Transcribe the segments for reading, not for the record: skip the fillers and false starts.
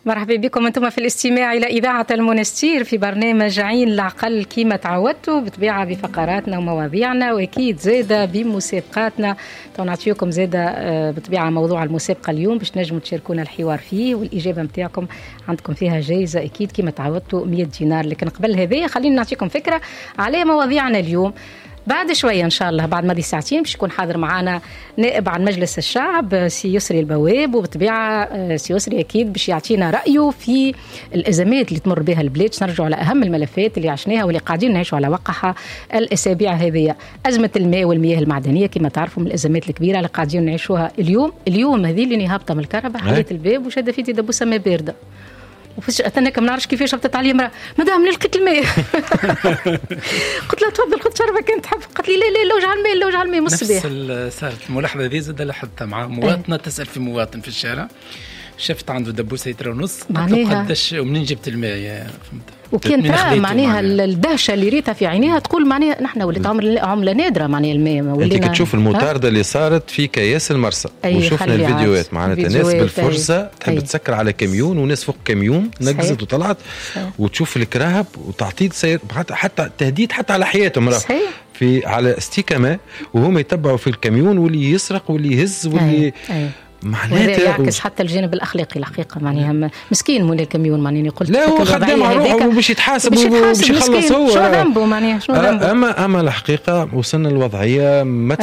مرحبا بكم أنتم في الاستماع إلى إذاعة المونستير في برنامج عين العقل كما تعودتوا بطبيعة بفقراتنا ومواضيعنا وأكيد زادة بمسابقاتنا. نعطيكم زادة بطبيعة موضوع المسابقة اليوم باش نجموا تشاركونا الحوار فيه والإجابة متاعكم عندكم فيها جائزة أكيد كما تعودتوا 100 دينار. لكن قبل هذه خلينا نعطيكم فكرة على مواضيعنا اليوم. بعد شوية إن شاء الله بعد ماضي ساعتين باش يكون حاضر معنا نائب عن مجلس الشعب سي يسري البواب، وبطبيعة سي يسري أكيد باش يعطينا رأيه في الأزمات اللي تمر بها البلاد. نرجع على أهم الملفات اللي عشناها واللي قاعدين نعيشوا على وقعها الأسابيع هذه. أزمة الماء والمياه المعدنية كما تعرفوا من الأزمات الكبيرة اللي قاعدين نعيشوها اليوم هذه اللي هابطة من الكهرباء حليت الباب وشادة فيتي دبوسة ما باردة وفجأة أنا كم نعرفش كيفاش هبطت علي امرأة مدام لقيت الماء قلت لها تفضل خذ شربك كنت تحب. قالت لي لا لوجع الماء مصباح. نفس صارت الملاحظة هذه زاد لاحظتها مع مواطنة تسأل في مواطن في الشارع شفت عنده دبوسة لتر ونص قداش ومنين جبت الماء وكان ترى معناها الدهشة اللي ريتها في عينيها تقول معناها نحن ولات عملة نادرة معناها الماء. انت كتشوف المطاردة اللي صارت في كياس المرسى وشوفنا الفيديوهات معناتها ناس بالفرصة تحب تسكر على كاميون وناس فوق كاميون نقزت وطلعت وتشوف الكراهب وتعطيل سير حتى تهديد حتى على حياتهم في على استيكامة وهم يتبعوا في الكاميون واللي يسرق واللي يهز واللي معناتها يعكس حتى الجانب الاخلاقي الحقيقه معناها مسكين مول الكاميون معناني قلت لا هو خدام على روحه وباش يتحاسب وباش يخلص هو شنو ذنبه معناها شنو ذنبه. اما الحقيقه وصلنا الوضعيه ما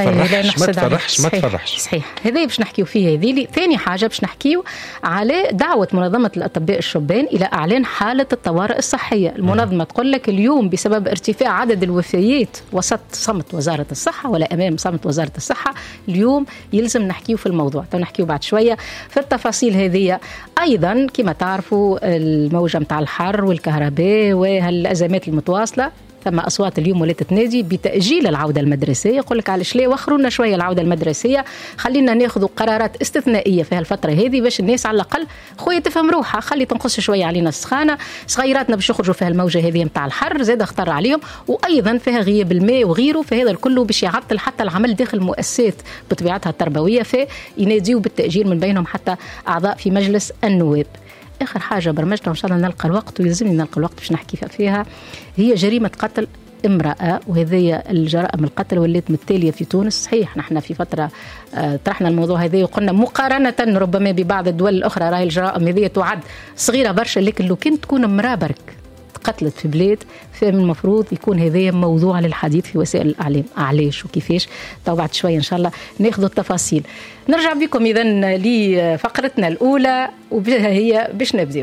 تفرحش صحيح. هذا باش نحكيو فيه. هذه ثاني حاجه باش نحكيو على دعوه منظمه الاطباء الشبان الى اعلان حاله الطوارئ الصحيه. المنظمه تقول لك اليوم بسبب ارتفاع عدد الوفيات وسط صمت وزاره الصحه ولا امام صمت وزاره الصحه اليوم يلزم نحكيو في الموضوع. نحكيو بعد شوية في التفاصيل هذه. أيضا كما تعرفوا الموجة متاع الحر والكهرباء وهالأزمات المتواصلة ثم أصوات اليوم ولات تنادي بتأجيل العودة المدرسية. يقول لك علاش لا وخرونا شوية العودة المدرسية خلينا ناخذ قرارات استثنائية في هالفترة هذه باش الناس على الأقل خويا تفهم روحها خلي تنقص شوية علينا السخانة. صغيراتنا باش يخرجوا في هالموجة هذه متاع الحر زاد اختار عليهم وأيضا فيها غياب الماء وغيره. فهذا الكل باش يعطل حتى العمل داخل المؤسسات بطبيعتها التربوية فيناديوا بالتأجيل من بينهم حتى أعضاء في مجلس النواب. آخر حاجة برمجتها وإن شاء الله نلقى الوقت ويلزمني نلقى الوقت باش نحكي فيها هي جريمة قتل امرأة. وهذه الجرائم القتل ولات متالية في تونس. صحيح نحن في فترة طرحنا الموضوع هذا وقلنا مقارنة ربما ببعض الدول الأخرى راهي الجرائم هذه تعد صغيرة برشا لكن لو كنت تكون امرأة برك قتلت في بلاد فمن المفروض يكون هذا موضوع للحديث في وسائل الإعلام. علاش وكيفاش تو بعد شوية إن شاء الله ناخذ التفاصيل. نرجع بكم إذن لفقرتنا الأولى وبها هي باش نبدأ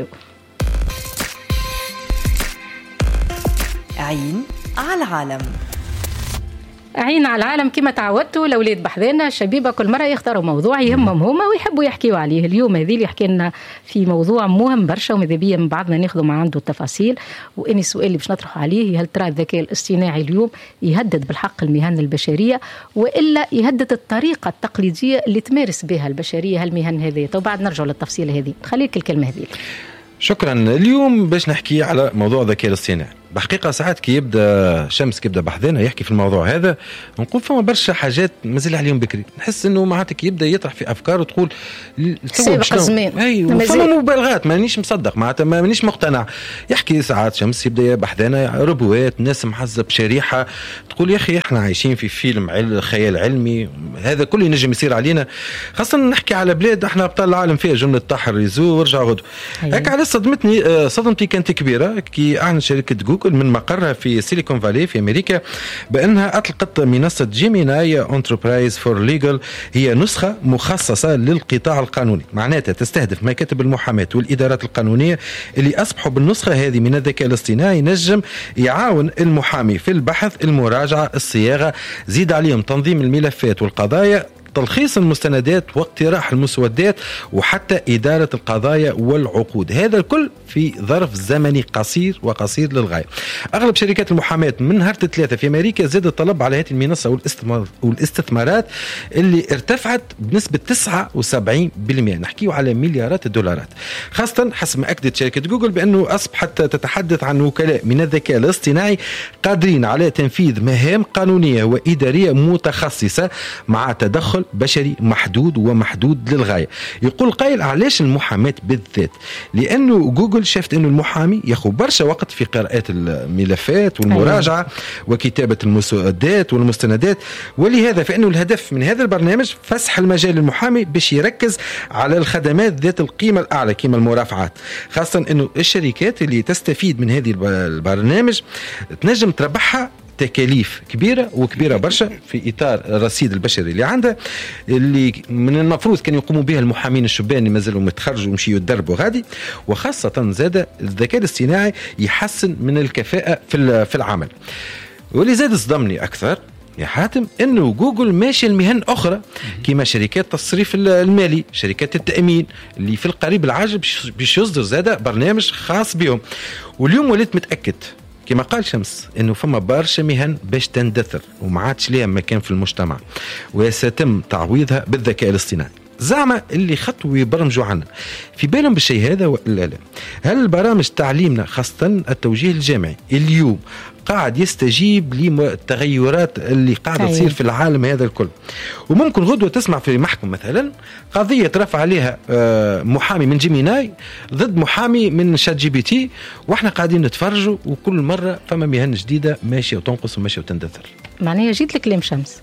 عين على العالم. عين على العالم كما تعودتوا الأولاد بحذانا الشبيبة كل مرة يختاروا موضوع يهمهم هما ويحبوا يحكيوا عليه. اليوم هذه اللي يحكي لنا في موضوع مهم برشا وماذا بيا من بعضنا ناخذوا مع عنده التفاصيل. وإني السؤال اللي باش نطرحه عليه هل ترى الذكاء الاصطناعي اليوم يهدد بالحق المهن البشرية وإلا يهدد الطريقة التقليدية اللي تمارس بها البشرية هالمهن هذه؟ وبعد نرجع للتفصيل هذه خليك الكلمة هذه. شكرا. اليوم باش نحكي على موضوع الذكاء الاصطناعي. بحقيقة ساعات كي يبدأ شمس كي يبدأ بحذنا يحكي في الموضوع هذا نقول فما برشا حاجات مازال عليهم بكري. نحس انه معناتها كي يبدأ يطرح في افكار وتقول سابق الزمان ايوه فما مبالغات مانيش مصدق معناتها مانيش مقتنع. يحكي ساعات شمس يبدأ بحذنا ربوات ناس محزة بشريحة تقول يا اخي احنا عايشين في فيلم خيال علمي هذا كله ينجم يصير علينا خاصة نحكي على بلاد احنا ابطال العالم فيها جملة طاحر يزو ورجع غدو. هكا على صدمتي كانت كبيرة كي اعلن شركة جوجل من مقرها في سيليكون فالي في أمريكا بأنها أطلقت منصة جيميناي انتربرايز فور ليجل. هي نسخة مخصصة للقطاع القانوني معناتها تستهدف مكاتب المحاماة والإدارات القانونية اللي أصبحوا بالنسخة هذه من الذكاء الاصطناعي نجم يعاون المحامي في البحث المراجعة الصياغة زيد عليهم تنظيم الملفات والقضايا تلخيص المستندات واقتراح المسودات وحتى إدارة القضايا والعقود. هذا الكل في ظرف زمني قصير وقصير للغاية. أغلب شركات المحاماة من نهار 3 في أمريكا زاد الطلب على هذه المنصة والاستثمارات اللي ارتفعت بنسبة 79%. نحكيه على مليارات الدولارات خاصة حسب ما أكدت شركة جوجل بأنه أصبحت تتحدث عن وكلاء من الذكاء الاصطناعي قادرين على تنفيذ مهام قانونية وإدارية متخصصة مع تدخل بشري محدود ومحدود للغاية. يقول قائل علاش المحاماة بالذات؟ لأنه جوجل شافت أنه المحامي ياخذ برشا وقت في قراءة الملفات والمراجعة وكتابة المسودات والمستندات، ولهذا فإنه الهدف من هذا البرنامج فسح المجال للمحامي باش يركز على الخدمات ذات القيمة الأعلى كما المرافعات، خاصة أنه الشركات اللي تستفيد من هذه البرنامج تنجم تربحها تكاليف كبيرة برشا في إطار الرصيد البشري اللي عندها، اللي من المفروض كان يقوموا بها المحامين الشبان اللي مازالوا متخرجوا ومشيوا يتدربوا غادي، وخاصة زاد الذكاء الاصطناعي يحسن من الكفاءة في العمل. واللي زاد صدمني أكثر يا حاتم انه جوجل ماشي المهن اخرى كما شركات التصريف المالي، شركات التامين اللي في القريب العاجل باش يصدر زاده برنامج خاص بهم. واليوم وليت متاكد كما قال شمس انه فما برشا مهن باش تندثر وما عادش ليها مكان في المجتمع، وسيتم تعويضها بالذكاء الاصطناعي. زعما اللي خطوا يبرمجوا عنا في بالهم بالشيء هذا ولا لا؟ هل البرامج تعليمنا خاصة التوجيه الجامعي اليوم قاعد يستجيب للتغيرات اللي قاعدة تصير في العالم هذا الكل؟ وممكن غدوة تسمع في محكمة مثلا قضية رفع عليها محامي من جيميناي ضد محامي من شات جي بي تي، واحنا قاعدين نتفرجوا وكل مرة فما مهن جديدة ماشية وتنقص وماشية وتندثر. معناها جيت لك لام شمس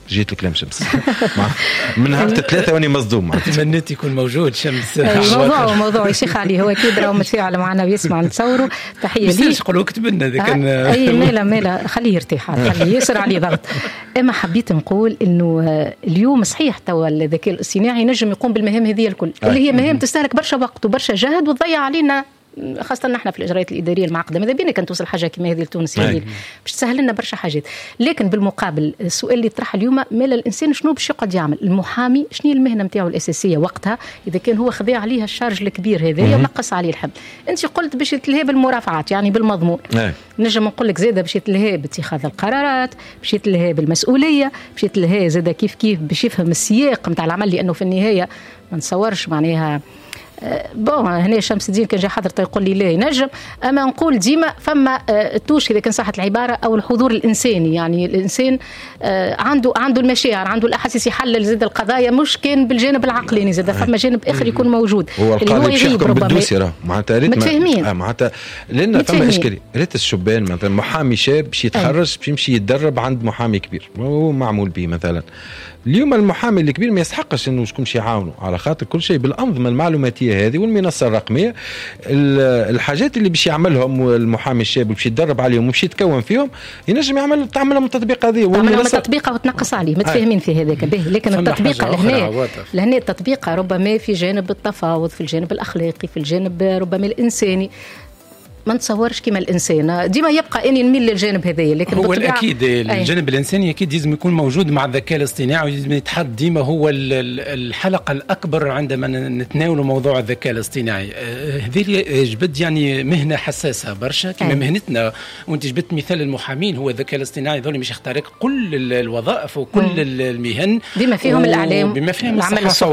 من نهار 3 واني مصدوم. تمنيت يكون موجود شمس. موضوع يشيخ عليه هو اكيد راهو متفاعل معنا ويسمع نتصوروا. تحيه ليه مش نقولوا كتب لنا اذا كان اي مالا خليه يرتاح، خليه يسر عليه ضغط. اما حبيت نقول انه اليوم صحيح توا الذكاء الاصطناعي ينجم يقوم بالمهام هذه الكل اللي هي مهام تستهلك برشا وقت وبرشا جهد وتضيع علينا، خاصة نحن في الإجراءات الإدارية المعقدة. ماذا بينا كان توصل حاجة كما هذه التونسية هذه باش تسهل لنا برشا حاجات. لكن بالمقابل السؤال اللي طرح اليوم مال الإنسان شنو باش يقعد يعمل؟ المحامي شنو المهنة نتاعو الأساسية وقتها إذا كان هو خذا عليها الشارج الكبير هذا ونقص عليه الحمل؟ أنت قلت باش يتلهى بالمرافعات يعني بالمضمون، نجم نقول لك زادة باش يتلهى باتخاذ القرارات، باش يتلهى بالمسؤولية، باش يتلهى زادة كيف باش يفهم السياق نتاع العمل، لأنه في النهاية ما نتصورش معناها هنا شمس الدين كان جاي حضرته يقول لي لا ينجم. أما نقول ديما فما توش إذا كان صحت العبارة أو الحضور الإنساني، يعني الإنسان عنده المشاعر، عنده الأحاسيس، يحلل زاد القضايا مش كان بالجانب العقلاني، زاد فما جانب آخر يكون موجود اللي هو يغيب ربما معناتها متفاهمين معناتها لأن فما إشكالية. ريت الشبان مثلا محامي شاب باش يتخرج باش يمشي يتدرب عند محامي كبير هو معمول به مثلا. اليوم المحامي الكبير ما يسحقش انه شكون يعاونه، على خاطر كل شيء بالانظمه المعلوماتيه هذه والمنصه الرقميه. الحاجات اللي باش يعملهم المحامي الشاب باش يتدرب عليهم وباش يتكون فيهم ينجم تعملهم التطبيق هذه تعملهم التطبيق وتنقص عليه متفاهمين في هذاك به. لكن التطبيق لهنا التطبيق ربما في جانب التفاوض، في الجانب الاخلاقي، في الجانب ربما الانساني. ما نتصورش كما الانسان ديما يبقى اني نميل للجانب هذايا، لكن هو اكيد الجانب الانساني اكيد لازم يكون موجود مع الذكاء الاصطناعي، ولازم يتحط ديما هو الحلقه الاكبر عندما نتناول موضوع الذكاء الاصطناعي. هذه جبد يعني مهنه حساسه برشا كما مهنتنا، وانت جبت مثال المحامين. هو الذكاء الاصطناعي ذول مش يخترق كل الوظائف وكل المهن بما فيهم الاعلام، بما فيهم الصحافه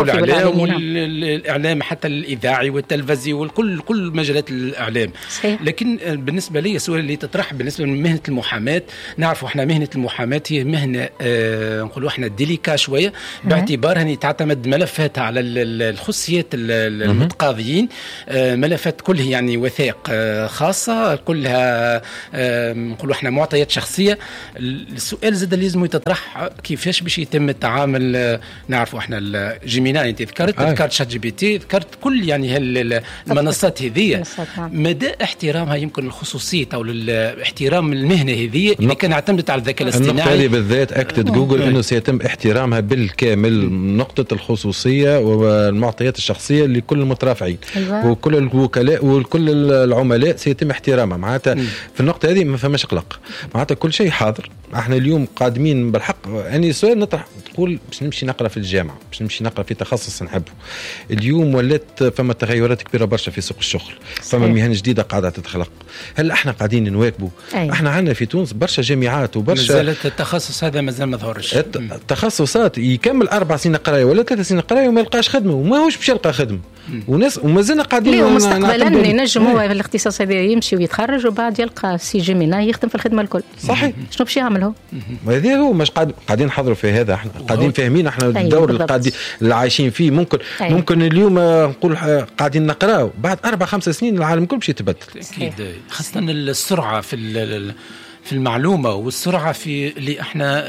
والاعلام حتى الاذاعي والتلفزي وكل مجالات الاعلام. صحيح. لكن بالنسبة لي السؤال اللي تطرح بالنسبة لمهنة المحاماة، نعرفوا احنا مهنة المحاماة هي مهنة نقولوا احنا ديليكا شوية، باعتبار أنها تعتمد ملفاتها على الخصوصيات المتقاضيين، ملفات كلها يعني وثائق خاصة، كلها نقولوا احنا معطيات شخصية. السؤال زاد لازم يتطرح كيفاش باش يتم التعامل. نعرفوا احنا الجيميناي انت ذكرت شات جي بي تي، ذكرت كل يعني المنصات هذه، مدى احترامها يمكن الخصوصية او احترام المهنة هذه اللي كان اعتمدت على الذكاء الاصطناعي. النقطة هذه بالذات اكدت جوجل انه سيتم احترامها بالكامل، نقطة الخصوصية والمعطيات الشخصية لكل المترافعين وكل الوكلاء وكل العملاء سيتم احترامها. معناتها في النقطة هذه ما فماش قلق، معناتها كل شيء حاضر. احنا اليوم قادمين بالحق. يعني سؤال نطرح تقول باش نمشي نقرا في الجامعة، باش نمشي نقرا في تخصص نحبه. اليوم ولات فما تغيرات كبيرة برشا في سوق الشغل، فما مهن جديدة قاعدة تتخلق. هل احنا قاعدين نواكبوا؟ احنا عندنا في تونس برشا جامعات وبرشا مازالت التخصص هذا مازال ما ظهرش. التخصصات يكمل 4 سنين قرايه ولا 3 سنين قرايه وما يلقاش خدمه، وما هوش باش يلقى خدمه. وناس وما زلنا قاعدين مستقبلا ينجم هو في الاختصاص هذا يمشي ويتخرج وبعد يلقى سي جيميناي يخدم في الخدمه الكل. صحيح. شنو باش يعمل هو؟ هذا هو مش قاعدين نحضروا في هذا، احنا قاعدين فاهمين احنا الدور اللي عايشين فيه. ممكن اليوم نقول قاعدين نقراو، بعد 4-5 سنين العالم كل شيء يتبدل. اكيد، خاصه السرعه في المعلومة والسرعة في اللي احنا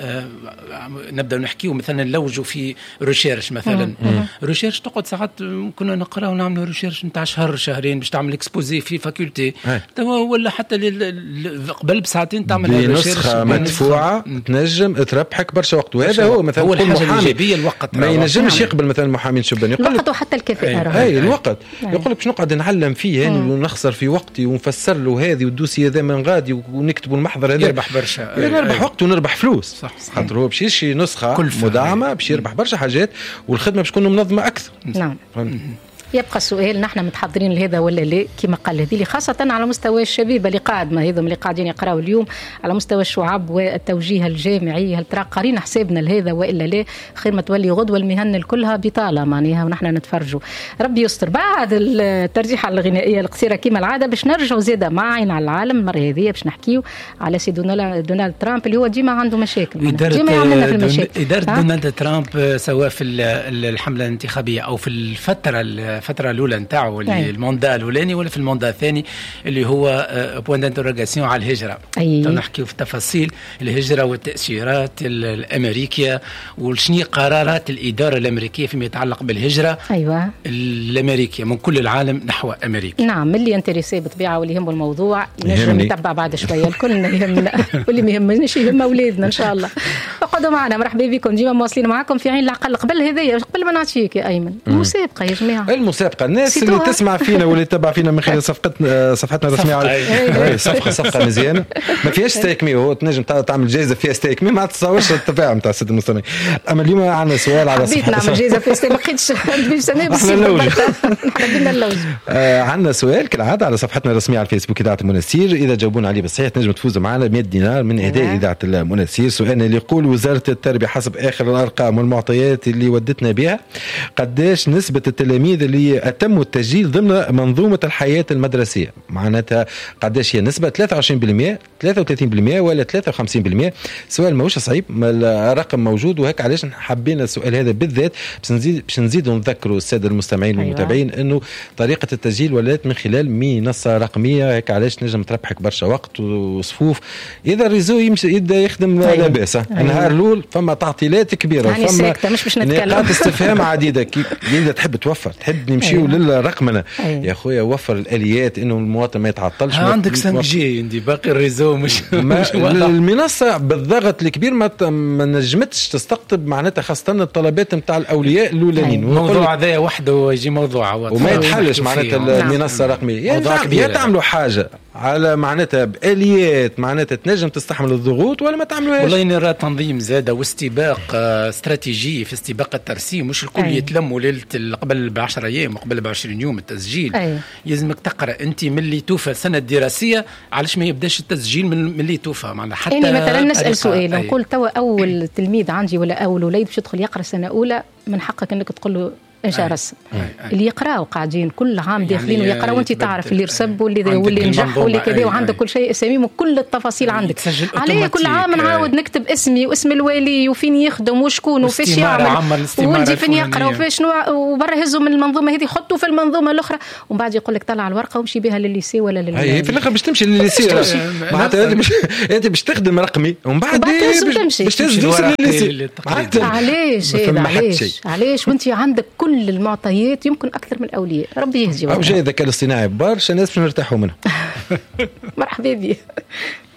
نبدأ نحكيه مثلا نلوجوا في ريشيرش مثلا. ريشيرش تقعد ساعات كنا نقرأ ونعمل ريشيرش نتاع شهرين باش تعمل اكسبوزي في فاكولتي، ولا حتى قبل بساعتين تعمل نسخة مدفوعة تنجم تربحك برشا وقت. وهذا هو مثلا هو الحاجة الإيجابية الوقت. ما ينجمش يقبل مثلا محامين شبان يقول الوقت وحتى الكفاءة. اي الوقت يقول لك باش نقعد نعلم فيه يعني ونخسر في وقتي ونفسر له هذه والدوسي هذا من غادي ونكتبوا المحضر هذا يربح برشا، يربح وقت ونربح فلوس. صح. خاطر هو باش يشري نسخة مدعمة باش يربح برشا حاجات والخدمة باش تكون منظمة أكثر. نعم. يبقى السؤال نحن متحضرين لهذا ولا لا؟ كما قال هذيلي خاصة على مستوى الشبيبة اللي قاعد ما هذم اللي قاعدين يقراوا اليوم على مستوى الشعب والتوجيه الجامعي، هل ترى قارين حسابنا لهذا والا لا؟ خير ما تولي غدوة المهن كلها بطالة معناها ونحن نتفرجوا. ربي يستر. بعد الترجيحة الغنائية القصيرة كما العادة باش نرجعوا زيادة مع عين على العالم المرة هذه باش نحكيو على سي دونالد ترامب اللي هو ديما عنده مشاكل. ديما يعملنا في المشاكل. إدارة دونالد ترامب سواء في الحملة الانتخابية أو في الفترة الأولى نتاعو اللي الموندا الأولاني ولا في الموندا الثاني اللي هو بوان دانتروغاسيون على الهجرة. نحكيو في تفاصيل الهجرة والتأثيرات الأمريكية وشني قرارات الإدارة الأمريكية فيما يتعلق بالهجرة الأمريكية من كل العالم نحو أمريكا. نعم، اللي ينتريسي بالطبيعة واللي يهمه الموضوع نجم نتبع بعد شوية. الكلنا يهمنا واللي ما يهمناش يهم أولادنا إن شاء الله. اقعدوا معنا، مرحبا بكم، ديما مواصلين معكم في عين العقل. قبل هذيا قبل ما نعطيك يا أيمن المسابقة يا جماعة، المسابقة الناس اللي تسمع فينا واللي تتابع فينا من خلال صفحتنا الرسمية على صفقة مزيانة ما فيهاش ستيك مي، هو تنجم تعمل جائزة فيها ستيك مي ما تتصورش التفاعل نتاع السادة المستمعين. أما اليوم عندنا سؤال على حبيت نعمل جائزة فيها ستيك ما لقيتش عندنا سؤال كالعادة على صفحتنا الرسمية على الفيسبوك إذاعة المنسير، إذا جاوبونا عليه بالصحيح تنجم تفوزوا معنا 100 دينار من إهداء إذاعة المنسير. سؤالنا اللي يقول وزارة التربية حسب آخر الأرقام والمعطيات اللي ودتنا بها قداش نسبة التلاميذ اللي أتموا التسجيل ضمن منظومة الحياة المدرسية؟ معناتها قداش هي نسبة 23% 33% ولا 53%؟ سؤال ماهوش صعيب، الرقم موجود وهيك علاش حبينا السؤال هذا بالذات باش نزيدوا نذكروا السادة المستمعين والمتابعين انه طريقة التسجيل ولات من خلال منصة رقمية، هيك علاش نجم تربحك برشا وقت وصفوف. إذا الريزو يبدا يخدم لا بأس، النهار الأول فما تعطيلات كبيرة وفما نقاط استفهام عديدة. إذا تحب توفر تحب نمشيو للرقمنة يا خويا، وفر الآليات انه المواطن ما يتعطلش. عندك 5G عندي باقي الريزو مش المنصة بالضغط الكبير ما نجمتش تستقطب معناتها خاصة الطلبات نتاع الأولياء الأولانيين. الموضوع هذا وحده يجي موضوع وما يتحلش معناتها المنصة الرقمية. يا تعملوا حاجة على معناتها بآليات معناتها تنجم تستحمل الضغوط ولا ما تعملوهاش. والله نرى تنظيم زادة واستباق استراتيجي في استباق الترسيم، مش الكل يتلموا ليلة قبل ب10 أيام وقبل ب20 يوم التسجيل. يلزمك تقرأ أنت من اللي توفى السنة الدراسية علاش ما يبداش التسجيل من اللي توفى معنا. حتى يعني مثلا نسأل سؤال نقول توا أول تلميذ عندي ولا أول وليد باش يدخل يقرأ سنة أولى، من حقك أنك تقول له إنشاء رسم. اللي يقراوا قاعدين كل عام داخلين يعني ويقراوا وانت تعرف اللي رسب واللي نجح واللي كذا وعندك كل شيء اساميهم وكل التفاصيل عندك. عليه كل عام نعاود نكتب اسمي واسم الوالي وفين يخدم وشكون وفيش يعمل وولدي فين يقرا وفيش نوع وبرا هزوا من المنظومه هذه حطوا في المنظومه الاخرى ومن بعد يقول لك طلع الورقه وامشي بها للليسي ولا هي في الاخر باش تمشي للليسي معناتها انت باش تخدم رقمي ومن بعد باش تدوس للليسي. علاش وانت عندك كل المعطيات يمكن أكثر من الأولياء. ربي يهدي. أو جاي الذكاء الاصطناعي بارشا ناس باش نرتاحوا منه. مرحبا بيه.